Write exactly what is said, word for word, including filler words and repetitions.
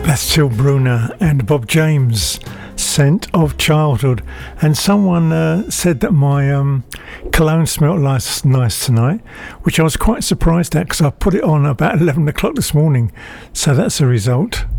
Bastille Brunner and Bob James, Scent of Childhood. And someone uh, said that my um, cologne smelled nice, nice tonight, which I was quite surprised at because I put it on about eleven o'clock this morning. So that's a result.